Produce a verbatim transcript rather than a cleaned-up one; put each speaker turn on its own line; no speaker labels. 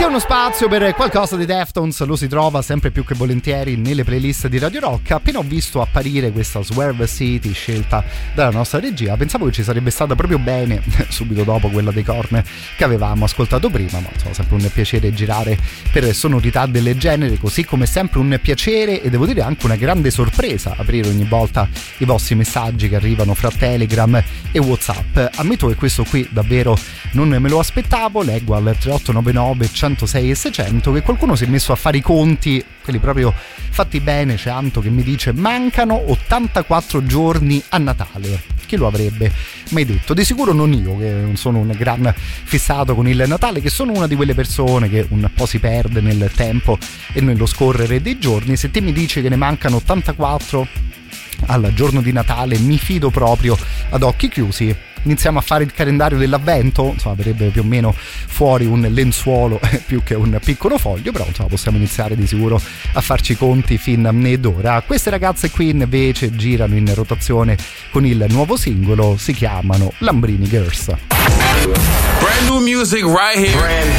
C'è uno spazio per qualcosa di Deftones, lo si trova sempre più che volentieri nelle playlist di Radio Rock. Appena ho visto apparire questa Swerve City scelta dalla nostra regia, pensavo che ci sarebbe stata proprio bene subito dopo quella dei Korn che avevamo ascoltato prima, ma insomma sempre un piacere girare per sonorità del genere, così come sempre un piacere e devo dire anche una grande sorpresa aprire ogni volta i vostri messaggi che arrivano fra Telegram e WhatsApp. Ammetto che questo qui davvero non me lo aspettavo. Leggo al tre otto nove nove centosei e seicento che qualcuno si è messo a fare i conti, quelli proprio fatti bene. C'è Anto che mi dice: mancano ottantaquattro giorni a Natale. Chi lo avrebbe mai detto? Di sicuro non io, che non sono un gran fissato con il Natale, che sono una di quelle persone che un po' si perde nel tempo e nello scorrere dei giorni. Se te mi dici che ne mancano ottantaquattro al giorno di Natale, mi fido proprio ad occhi chiusi. Iniziamo a fare il calendario dell'avvento, insomma avrebbe più o meno fuori un lenzuolo più che un piccolo foglio, però insomma possiamo iniziare di sicuro a farci i conti fin d'ora. Queste ragazze qui invece girano in rotazione con il nuovo singolo, si chiamano Lambrini Girls.
Brand new music right here. Brand